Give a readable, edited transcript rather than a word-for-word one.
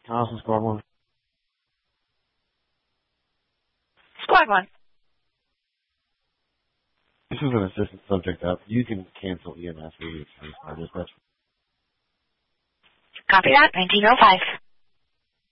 Awesome, Squad 1. Squad 1. This is an assistant subject up. You can cancel EMS radius for dispatch. Copy that, 1905.